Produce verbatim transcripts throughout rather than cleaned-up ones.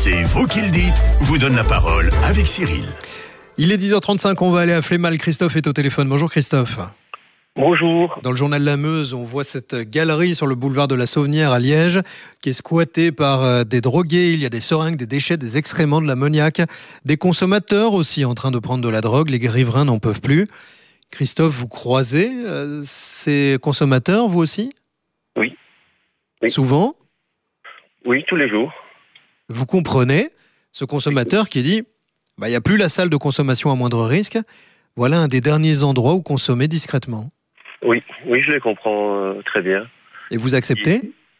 C'est vous qui le dites, vous donne la parole avec Cyril. Il est dix heures trente-cinq, on va aller à Flémal. Christophe est au téléphone. Bonjour Christophe. Bonjour. Dans le journal La Meuse, on voit cette galerie sur le boulevard de la Sauvenière à Liège qui est squattée par des drogués. Il y a des seringues, des déchets, des excréments, de l'ammoniac. Des consommateurs aussi en train de prendre de la drogue. Les riverains n'en peuvent plus. Christophe, vous croisez euh, ces consommateurs, vous aussi ? Oui. oui. Souvent ? Oui, tous les jours. Vous comprenez ce consommateur qui dit bah, « il n'y a plus la salle de consommation à moindre risque. Voilà un des derniers endroits où consommer discrètement. » Oui, oui, je les comprends euh, très bien. Et vous acceptez ?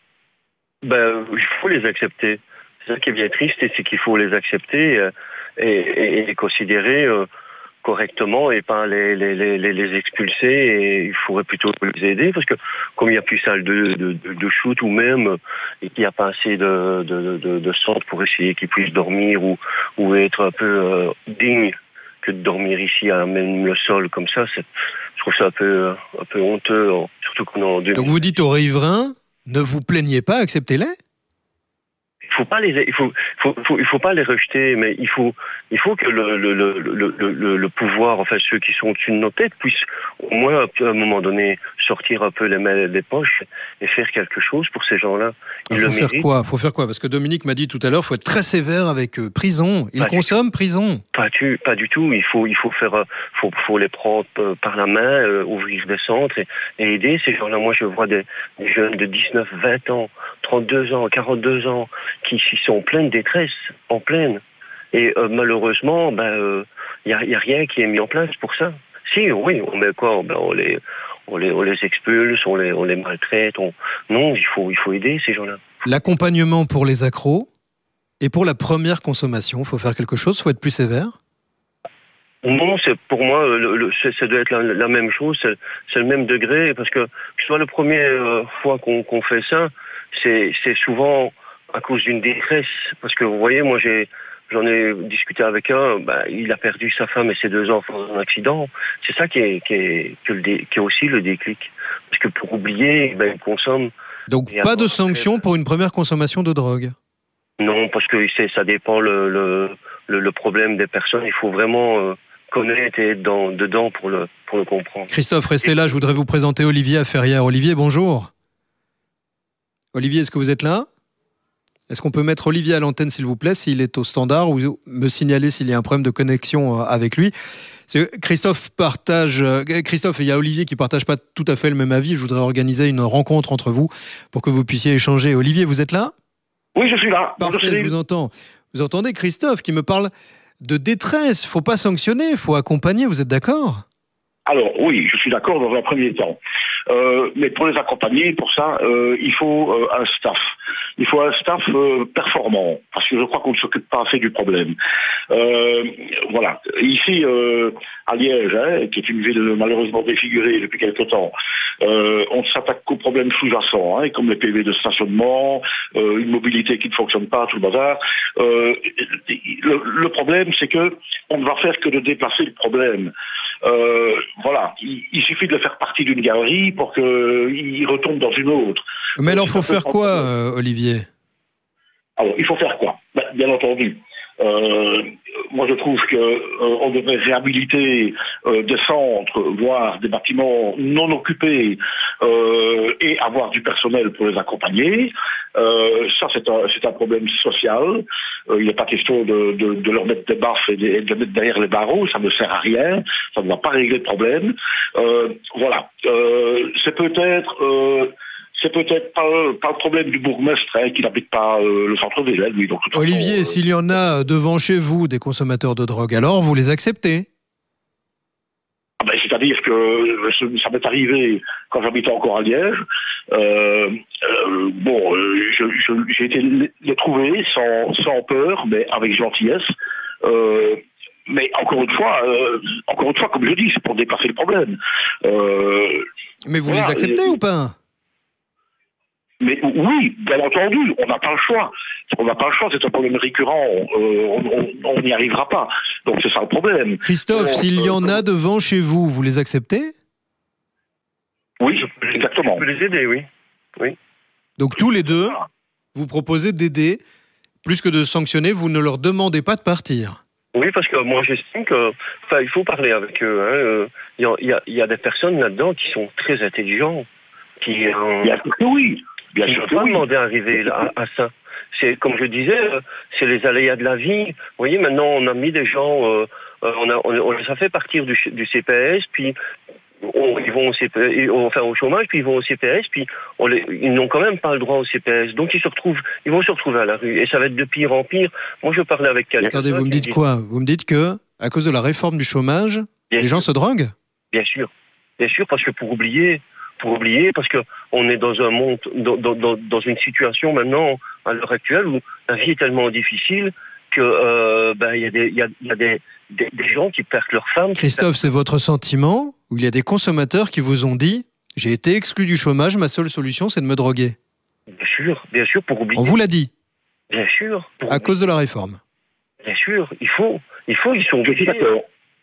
Ben, il faut les accepter. C'est ça qui est bien triste, c'est qu'il faut les accepter euh, et, et, et les considérer euh, correctement et pas les, les, les, les expulser. Et il faudrait plutôt les aider parce que comme il n'y a plus salle de, de, de, de shoot ou même et qu'il n'y a pas assez de, de, de, de centres pour essayer qu'ils puissent dormir ou, ou être un peu euh, dignes que de dormir ici à même le sol comme ça, c'est, je trouve ça un peu, un peu honteux, surtout qu'on est en deux mille. Donc vous dites aux riverains, ne vous plaignez pas, acceptez-les ? Il faut pas les, il faut, faut, faut, il faut pas les rejeter, mais il faut, il faut que le, le, le, le, le, le pouvoir, enfin ceux qui sont au-dessus de nos têtes, puissent au moins à un moment donné sortir un peu les mains des poches et faire quelque chose pour ces gens-là. Il faut faire quoi ? Faut faire quoi ? Parce que Dominique m'a dit tout à l'heure, faut être très sévère avec eux. Prison. Ils consomment, prison. Pas du, pas du tout. Il faut, il faut faire, faut, faut les prendre par la main, euh, ouvrir des centres et, et aider ces gens-là. Moi, je vois des, des jeunes de dix-neuf, vingt ans, trente-deux ans, quarante-deux ans, qui sont en pleine détresse, en pleine. Et euh, malheureusement, ben, euh, y a, y a rien qui est mis en place pour ça. Si, oui, on met quoi ? Ben, on les, on les, on les expulse, on les, on les maltraite. On... Non, il faut, il faut aider ces gens-là. L'accompagnement pour les accros et pour la première consommation, il faut faire quelque chose, il faut être plus sévère ? Non, c'est pour moi, le, le, c'est, ça doit être la, la même chose, c'est, c'est le même degré, parce que soit la première euh, fois qu'on, qu'on fait ça, c'est, c'est souvent à cause d'une détresse, parce que vous voyez, moi j'ai, j'en ai discuté avec un, bah, il a perdu sa femme et ses deux enfants dans un accident. C'est ça qui est, qui est, que le dé, qui est aussi le déclic, parce que pour oublier, ben, il consomme. Donc pas de sanction pour une première consommation de drogue ? Non, parce que c'est, ça dépend le, le, le, le problème des personnes. Il faut vraiment euh, connaître et être dans, dedans pour le, pour le comprendre. Christophe, restez là, je voudrais vous présenter Olivier à Ferrières. Olivier, bonjour. Olivier, est-ce que vous êtes là ? Est-ce qu'on peut mettre Olivier à l'antenne, s'il vous plaît, s'il est au standard, ou me signaler s'il y a un problème de connexion avec lui ? Christophe partage. Christophe, il y a Olivier qui ne partage pas tout à fait le même avis. Je voudrais organiser une rencontre entre vous pour que vous puissiez échanger. Olivier, vous êtes là ? Oui, je suis là. Parfait, je vous entends. Vous entendez Christophe qui me parle de détresse. Il ne faut pas sanctionner, il faut accompagner. Vous êtes d'accord ? Alors, oui, je suis d'accord dans un premier temps. Euh, mais pour les accompagner, pour ça, euh, il faut euh, un staff. Il faut un staff euh, performant, parce que je crois qu'on ne s'occupe pas assez du problème. Euh, voilà. Ici, euh, à Liège, hein, qui est une ville malheureusement défigurée depuis quelque temps, euh, on s'attaque aux problèmes sous-jacents, hein, comme les P V de stationnement, euh, une mobilité qui ne fonctionne pas, tout le bazar. Euh, le, le problème, c'est que on ne va faire que de déplacer le problème. Euh, voilà, il, il suffit de le faire partie d'une galerie pour qu'il retombe dans une autre. Mais alors, il faut faire quoi, euh, Olivier ? Alors, il faut faire quoi ? Ben, bien entendu. Euh, moi, je trouve que euh, on devrait réhabiliter euh, des centres, voire des bâtiments non occupés, euh, et avoir du personnel pour les accompagner. Euh, ça, c'est un, c'est un problème social. Euh, il n'est pas question de, de, de leur mettre des baffes et de, et de les mettre derrière les barreaux. Ça ne sert à rien. Ça ne va pas régler le problème. Euh, voilà. Euh, c'est peut-être... Euh, C'est peut-être pas, pas le problème du bourgmestre hein, qui n'habite pas euh, le centre-ville, hein, lui. Donc, Olivier, façon, euh... s'il y en a devant chez vous des consommateurs de drogue, alors vous les acceptez ? ah ben, C'est-à-dire que ça m'est arrivé quand j'habitais encore à Liège. Euh, euh, bon, euh, je, je, j'ai été les trouver sans, sans peur, mais avec gentillesse. Euh, mais encore une fois, euh, encore une fois, comme je dis, c'est pour déplacer le problème. Euh, mais vous voilà, les acceptez et, ou pas ? Mais oui, bien entendu, on n'a pas le choix. On n'a pas le choix, c'est un problème récurrent, euh, on n'y arrivera pas. Donc c'est ça le problème. Christophe, on, s'il y euh, en a devant chez vous, vous les acceptez ? Oui, exactement. Je peux les aider, oui. oui. Donc tous les deux, vous proposez d'aider Plus que de sanctionner, vous ne leur demandez pas de partir. Oui, parce que moi j'estime que, enfin, il faut parler avec eux. Il hein. y, a, y a des personnes là-dedans qui sont très intelligentes, qui. Euh, Bien sûr que oui. Bien sûr que pas oui. demander à arriver à, à ça. C'est comme je disais, c'est les aléas de la vie. Vous voyez, maintenant on a mis des gens, euh, on, a, on, on les a fait partir du, du C P S, puis on, ils vont au C P S, enfin au chômage, puis ils vont au C P S, puis on les, ils n'ont quand même pas le droit au C P S. Donc ils se retrouvent, ils vont se retrouver à la rue, et ça va être de pire en pire. Moi je parlais avec quelqu'un. Attendez, vous me dites quoi? Vous me dites que à cause de la réforme du chômage, Bien les sûr. gens se droguent? Bien sûr, bien sûr, parce que pour oublier. Pour oublier, parce que on est dans un monde, dans, dans, dans une situation maintenant, à l'heure actuelle, où la vie est tellement difficile que euh, ben, y a, des, y a, y a des, des, des gens qui perdent leur femme. Christophe, c'est votre sentiment? Ou il y a des consommateurs qui vous ont dit « J'ai été exclu du chômage, ma seule solution, c'est de me droguer ». Bien sûr, bien sûr, pour oublier. On vous l'a dit? Bien sûr. À oublier. cause de la réforme? Bien sûr, il faut, il faut, ils sont Je suis obligés. d'accord.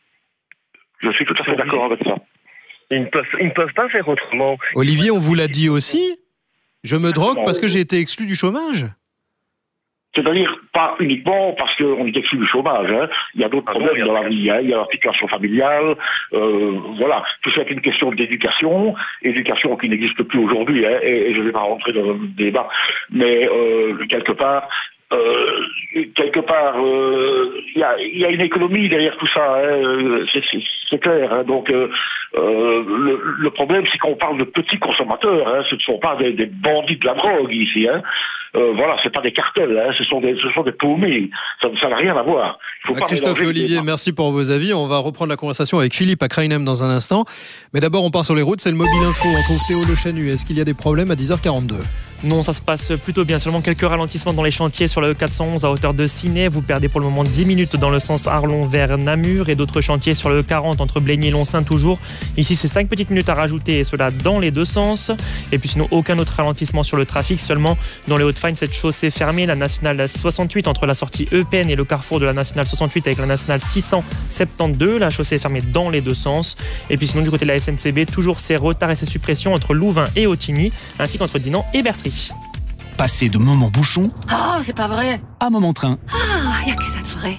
Je suis tout à fait d'accord avec ça. Ils ne peuvent, ils ne peuvent pas faire autrement. Olivier, on vous l'a dit aussi? Je me drogue parce que j'ai été exclu du chômage? C'est-à-dire, pas uniquement parce qu'on est exclu du chômage. Hein. Il y a d'autres Ah problèmes bon, dans la vie. Hein. Il y a la situation familiale. Euh, voilà. Tout ça est une question d'éducation. Éducation qui n'existe plus aujourd'hui. Hein. Et, et je ne vais pas rentrer dans un débat. Mais euh, quelque part... Euh, quelque part, euh, il y, a, y a une économie derrière tout ça, hein, c'est, c'est, c'est clair. Hein, donc, euh, euh, le, le problème, c'est qu'on parle de petits consommateurs. Hein, ce ne sont pas des, des bandits de la drogue ici. Hein. Euh, voilà, c'est pas des cartels. Hein, ce sont des, ce sont des paumés. Ça, ça n'a rien à voir. Il faut Ah, pas Christophe et Olivier, merci pour vos avis. On va reprendre la conversation avec Philippe à Krainem dans un instant. Mais d'abord, on part sur les routes. C'est le Mobile Info. On trouve Théo Le Chanu. Est-ce qu'il y a des problèmes à dix heures quarante-deux? Non, ça se passe plutôt bien. Seulement quelques ralentissements dans les chantiers sur le quatre cent onze à hauteur de Ciney. Vous perdez pour le moment dix minutes dans le sens Arlon vers Namur et d'autres chantiers sur le quarante entre Blény et Lonsin toujours. Ici, c'est cinq petites minutes à rajouter et cela dans les deux sens. Et puis sinon, aucun autre ralentissement sur le trafic. Seulement dans les Hauts-de-Fagne, cette chaussée fermée, la nationale soixante-huit entre la sortie Eupen et le carrefour de la nationale soixante-huit avec la nationale six cent soixante-douze. La chaussée est fermée dans les deux sens. Et puis sinon, du côté de la S N C B, toujours ces retards et ces suppressions entre Louvain et Autigny, ainsi qu'entre Dinan et Bertry. Passez de moment bouchon Oh, c'est pas vrai. à moment train. Ah, y a que ça de vrai.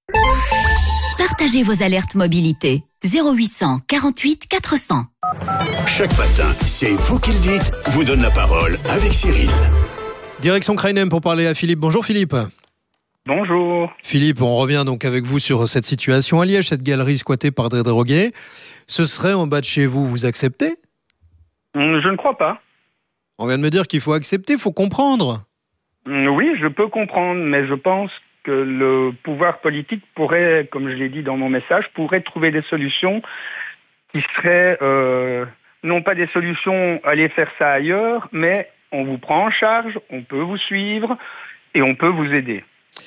Partagez vos alertes mobilité. zéro huit cent quarante-huit quatre cents. Chaque matin, c'est vous qui le dites, vous donne la parole avec Cyril. Direction Krainem pour parler à Philippe. Bonjour Philippe. Bonjour. Philippe, on revient donc avec vous sur cette situation à Liège, cette galerie squattée par des drogués. Ce serait en bas de chez vous, vous acceptez? Je ne crois pas. On vient de me dire qu'il faut accepter, il faut comprendre. Oui, je peux comprendre, mais je pense que le pouvoir politique pourrait, comme je l'ai dit dans mon message, pourrait trouver des solutions qui seraient euh, non pas des solutions aller faire ça ailleurs, mais on vous prend en charge, on peut vous suivre et on peut vous aider.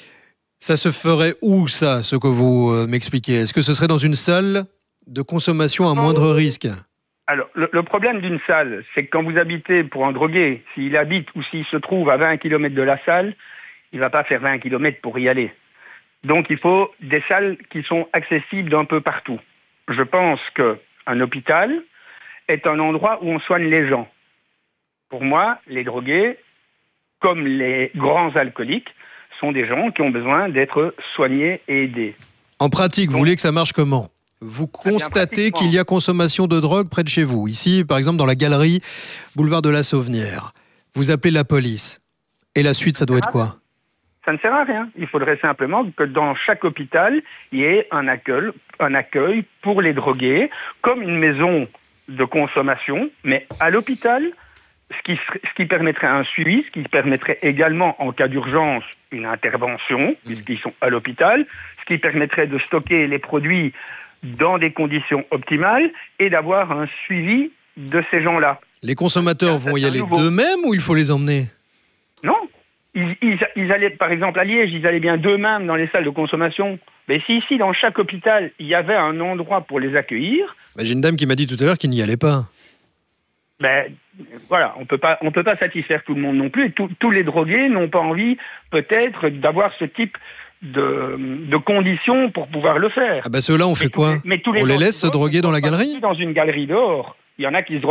Ça se ferait où ça, ce que vous euh, m'expliquez? Est-ce que ce serait dans une salle de consommation à moindre risque? Alors, le, le problème d'une salle, c'est que quand vous habitez pour un drogué, s'il habite ou s'il se trouve à vingt kilomètres de la salle, il ne va pas faire vingt kilomètres pour y aller. Donc, il faut des salles qui sont accessibles d'un peu partout. Je pense qu'un hôpital est un endroit où on soigne les gens. Pour moi, les drogués, comme les grands alcooliques, sont des gens qui ont besoin d'être soignés et aidés. En pratique, vous voulez que ça marche comment? Vous constatez qu'il y a consommation de drogue près de chez vous. Ici, par exemple, dans la galerie boulevard de la Sauvenière. Vous appelez la police. Et la suite, ça doit être quoi? Ça ne sert à rien. Il faudrait simplement que dans chaque hôpital, il y ait un accueil, un accueil pour les drogués, comme une maison de consommation, mais à l'hôpital, ce qui, ce qui permettrait un suivi, ce qui permettrait également, en cas d'urgence, une intervention, puisqu'ils sont à l'hôpital, ce qui permettrait de stocker les produits dans des conditions optimales et d'avoir un suivi de ces gens-là. Les consommateurs vont y aller d'eux-mêmes ou il faut les emmener? Non. Ils, ils, ils allaient, par exemple, à Liège, ils allaient bien d'eux-mêmes dans les salles de consommation. Mais si ici, dans chaque hôpital, il y avait un endroit pour les accueillir... Bah, j'ai une dame qui m'a dit tout à l'heure qu'il n'y allait pas. Ben, voilà, on peut pas, on peut pas satisfaire tout le monde non plus. Et tout, tous les drogués n'ont pas envie, peut-être, d'avoir ce type de, de conditions pour pouvoir le faire. Ah bah ceux-là, on fait mais quoi? tous les, mais tous les On les laisse se droguer dans la galerie? Dans une galerie dehors. Il y en a qui se droguent